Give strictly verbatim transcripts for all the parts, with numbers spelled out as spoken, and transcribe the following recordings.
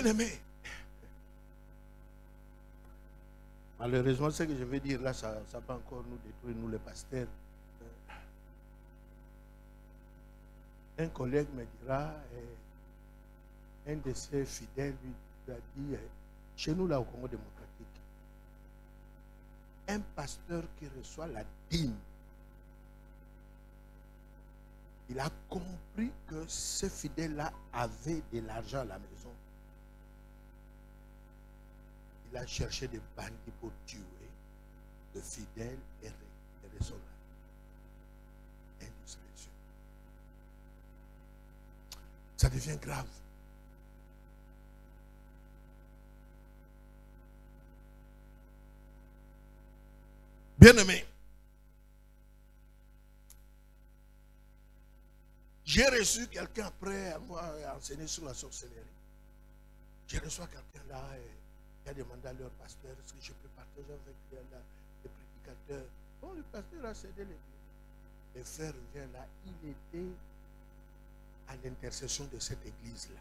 Bien-aimés, malheureusement, ce que je vais dire là, ça ne va encore nous détruire, nous les pasteurs. Un collègue me dira, un de ses fidèles lui a dit, chez nous là au Congo démocratique, un pasteur qui reçoit la dîme, il a compris que ce fidèle-là avait de l'argent à la maison. Il a cherché des bandits pour tuer le fidèle et recevoir indiscrétion. Ça devient grave. Bien-aimé, j'ai reçu quelqu'un après avoir enseigné sur la sorcellerie. J'ai reçu quelqu'un là et qui a demandé à leur pasteur est-ce que je peux partager avec les, les prédicateurs. Bon, le pasteur a cédé les biens. Le frère vient là, il était à l'intercession de cette église-là.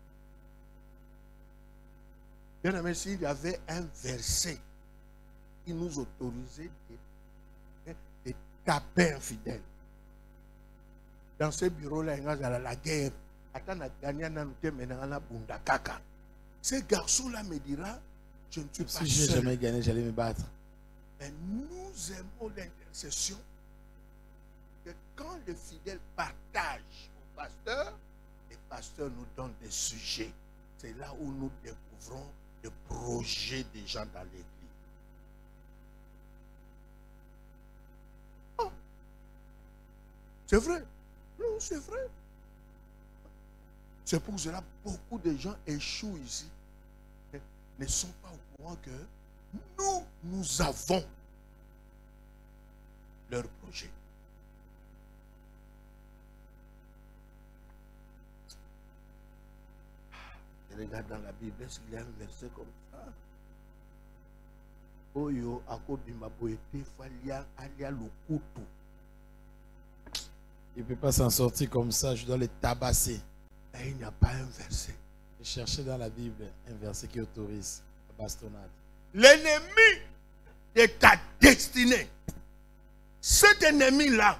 Bien-aimé, s'il y avait un verset qui nous autorisait de, de taper un fidèle. Dans ce bureau-là, il y a la guerre. Ce garçon-là me dira, je ne suis pas si je n'ai jamais gagné, j'allais me battre. Mais nous aimons l'intercession. Que quand le fidèle partage au pasteur, le pasteur nous donne des sujets. C'est là où nous découvrons le projet des gens dans l'église. Oh. C'est vrai. Non, c'est vrai. C'est pour cela que beaucoup de gens échouent ici. Ne sont pas au courant que nous, nous avons leur projet. Je regarde dans la Bible, est-ce qu'il y a un verset comme ça? Oyo akobima boete falia alia lokutu. Il ne peut pas s'en sortir comme ça, je dois le tabasser. Et il n'y a pas un verset. J'ai cherché dans la Bible un verset qui autorise la bastonnade. L'ennemi de ta destinée, cet ennemi-là,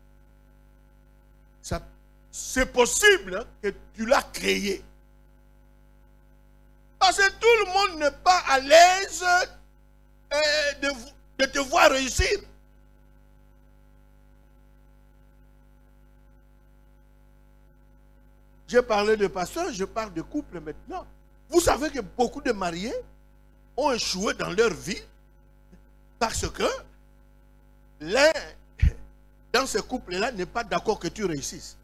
c'est possible que tu l'as créé. Parce que tout le monde n'est pas à l'aise de, de te voir réussir. J'ai parlé de pasteur, je parle de couple maintenant. Vous savez que beaucoup de mariés ont échoué dans leur vie parce que l'un dans ce couple-là n'est pas d'accord que tu réussisses.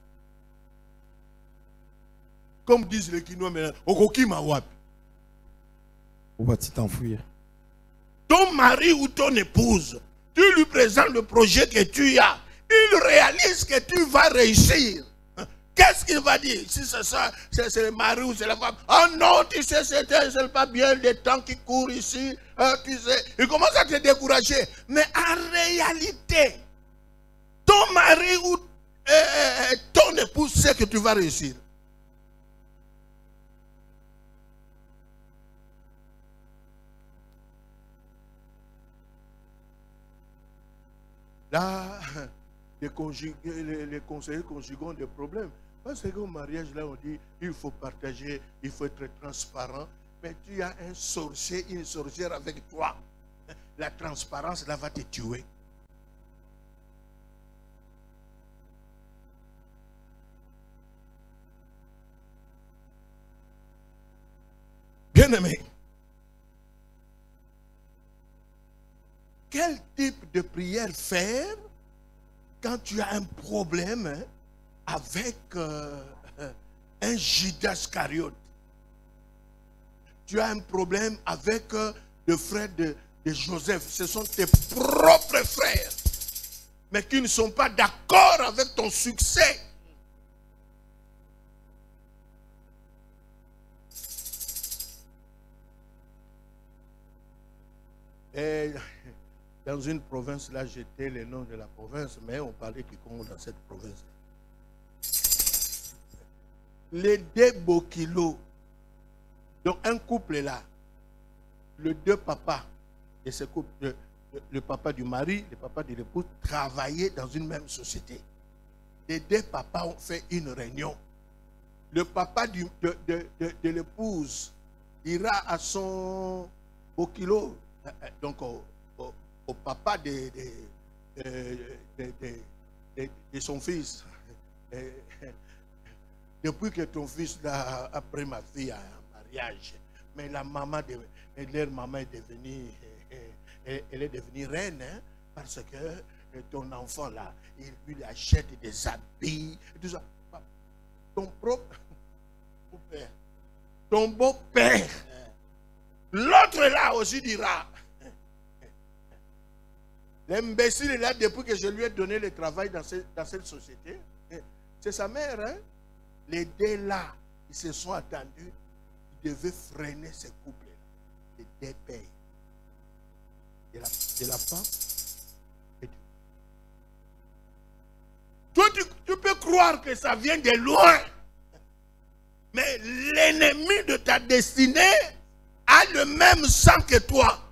Comme disent les Kinois maintenant, Okoki Mawab. Où vas-tu t'enfuir? Ton mari ou ton épouse, tu lui présentes le projet que tu as. Il réalise que tu vas réussir. Qu'est-ce qu'il va dire? Si c'est ça, c'est le mari ou c'est la femme. Oh non, tu sais, c'est pas bien le temps qui court ici. Euh, tu sais, il commence à te décourager. Mais en réalité, ton mari ou euh, ton épouse sait que tu vas réussir. Là, les, les, les conseillers conjuguent des problèmes. Parce qu'au mariage, là, on dit il faut partager, il faut être transparent. Mais tu as un sorcier, une sorcière avec toi. La transparence, là, va te tuer. Bien-aimé, quel type de prière faire quand tu as un problème avec euh, un Judas Iscariote? Tu as un problème avec euh, le frère de, de Joseph. Ce sont tes propres frères, mais qui ne sont pas d'accord avec ton succès. Et dans une province, là, j'étais le nom de la province, mais on parlait du Congo dans cette province. Les Debokilo, Donc un couple là, les deux papas de ce couple, le, le, le papa du mari, le papa de l'épouse, travaillaient dans une même société. Les deux papas ont fait une réunion. Le papa du, de, de, de, de l'épouse ira à son au kilo, donc au, au, au papa de, de, de, de, de, de, de son fils. Depuis que ton fils a, a pris ma fille en mariage, mais la maman de, leur maman est devenue, elle, elle est devenue reine, hein, parce que ton enfant là, il lui achète des habits, et tout ça. Ton propre père, ton beau-père, l'autre là aussi dira, l'imbécile est là depuis que je lui ai donné le travail dans, ce, dans cette société. C'est sa mère, hein? Les deux là, ils se sont attendus, ils devaient freiner ce couple-là. Les deux pères. De la, de la femme et du... Toi, tu, tu peux croire que ça vient de loin. Mais l'ennemi de ta destinée a le même sang que toi.